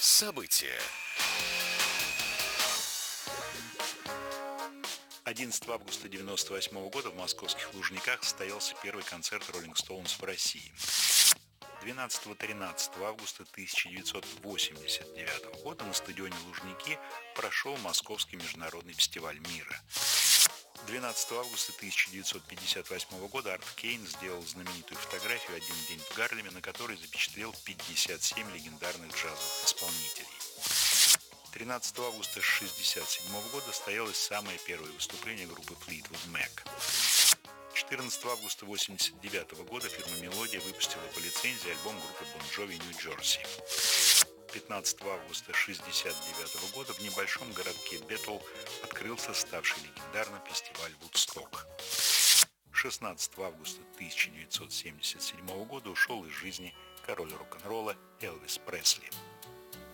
События. 11 августа 1998 года в московских Лужниках состоялся первый концерт Rolling Stones в России. 12-13 августа 1989 года на стадионе Лужники прошел Московский международный фестиваль мира. 12 августа 1958 года Арт Кейн сделал знаменитую фотографию «Один день в Гарлеме», на которой запечатлел 57 легендарных джазовых исполнителей. 13 августа 1967 года состоялось самое первое выступление группы Fleetwood Mac. 14 августа 1989 года фирма «Мелодия» выпустила по лицензии альбом группы Bon Jovi «New Jersey». 15 августа 1969 года в небольшом городке Беттл открылся ставший легендарным фестиваль Вудсток. 16 августа 1977 года ушел из жизни король рок-н-ролла Элвис Пресли.